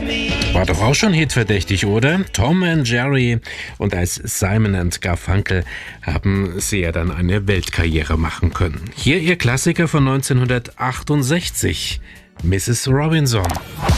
War doch auch schon hitverdächtig, oder? Tom and Jerry und als Simon and Garfunkel haben sie ja dann eine Weltkarriere machen können. Hier ihr Klassiker von 1968, Mrs. Robinson.